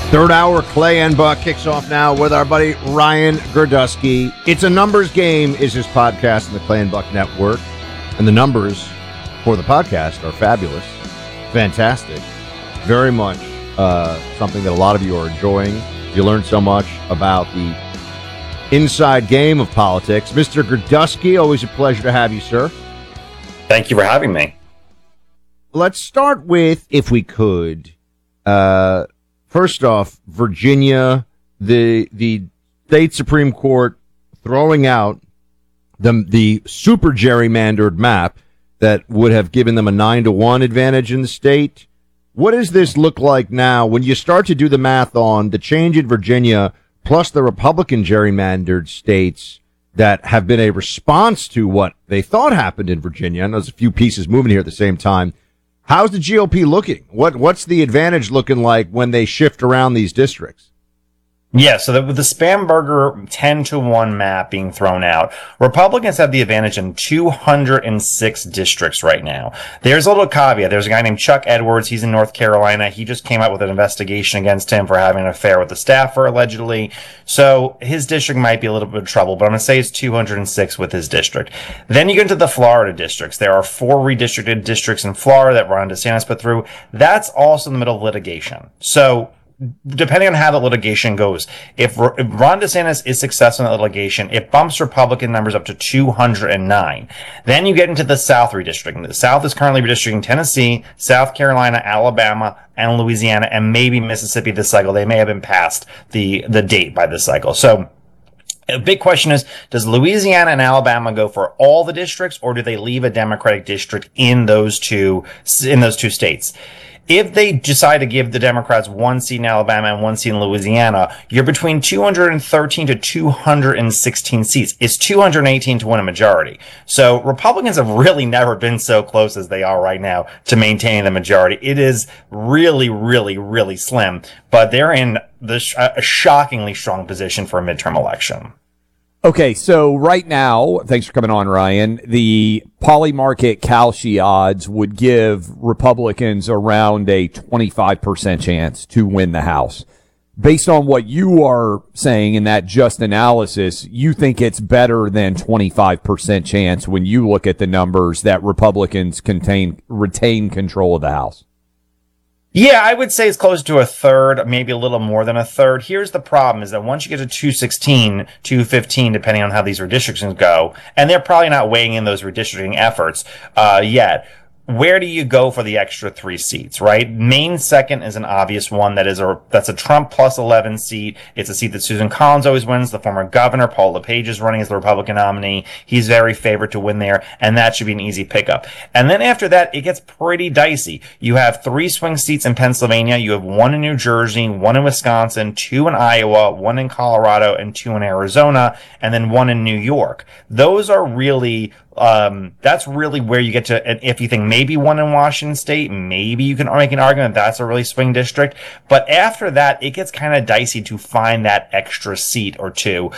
Third hour, Clay and Buck kicks off now with our buddy Ryan Girdusky. It's a Numbers Game is his podcast on the Clay and Buck Network. And the numbers for the podcast are fabulous, fantastic, very much something that a lot of you are enjoying. You learn so much about the inside game of politics. Mr. Girdusky, always a pleasure to have you, sir. Thank you for having me. Let's start with, if we could, first off, Virginia, the state Supreme Court throwing out the super gerrymandered map that would have given them a 9-1 advantage in the state. What does this look like now when you start to do the math on the change in Virginia plus the Republican gerrymandered states that have been a response to what they thought happened in Virginia? And there's a few pieces moving here at the same time. How's the GOP looking? What's the advantage looking like when they shift around these districts? Yeah, so with the Spamberger 10-1 map being thrown out, Republicans have the advantage in 206 districts right now. There's a little caveat. There's a guy named Chuck Edwards. He's in North Carolina. He just came out with an investigation against him for having an affair with a staffer, allegedly. So his district might be a little bit of trouble, but I'm going to say it's 206 with his district. Then you get into the Florida districts. There are 4 redistricted districts in Florida that Ron DeSantis put through. That's also in the middle of litigation. So depending on how the litigation goes, if Ron DeSantis is successful in the litigation, it bumps Republican numbers up to 209. Then you get into the South redistricting. The South is currently redistricting Tennessee, South Carolina, Alabama, and Louisiana, and maybe Mississippi this cycle. They may have been past the date by this cycle. So a big question is, does Louisiana and Alabama go for all the districts, or do they leave a Democratic district in those two states? If they decide to give the Democrats 1 seat in Alabama and 1 seat in Louisiana, you're between 213 to 216 seats. It's 218 to win a majority. So Republicans have really never been so close as they are right now to maintaining the majority. It is really, really, really slim, but they're in a shockingly strong position for a midterm election. Okay, so right now, thanks for coming on, Ryan, the Polymarket Kalshi odds would give Republicans around a 25% chance to win the House. Based on what you are saying in that just analysis, you think it's better than 25% chance when you look at the numbers that Republicans retain control of the House? Yeah, I would say it's close to a third, maybe a little more than a third. Here's the problem is that once you get to 216, 215, depending on how these redistrictions go, and they're probably not weighing in those redistricting efforts yet, where do you go for the extra 3 seats, right? Maine second is an obvious one. That's a Trump plus 11 seat. It's a seat that Susan Collins always wins. The former governor, Paul LePage, is running as the Republican nominee. He's very favored to win there, and that should be an easy pickup. And then after that, it gets pretty dicey. You have 3 swing seats in Pennsylvania. You have 1 in New Jersey, 1 in Wisconsin, 2 in Iowa, 1 in Colorado, and 2 in Arizona, and then 1 in New York. Those are really that's really where you get to, and if you think maybe 1 in Washington State, maybe you can make an argument that's a really swing district. But after that, it gets kind of dicey to find that extra seat or 2.